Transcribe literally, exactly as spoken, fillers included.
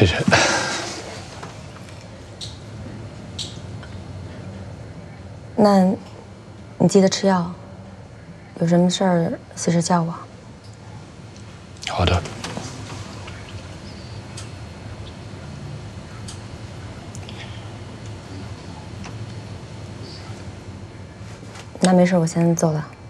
谢谢。 那，你记得吃药，有什么事儿随时叫我。 好的。 那没事，我先走了。